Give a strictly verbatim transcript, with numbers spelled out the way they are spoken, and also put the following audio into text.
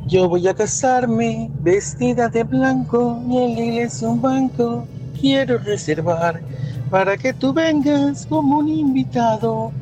Yo voy a casarme vestida de blanco y en la iglesia un banco quiero reservar para que tú vengas como un invitado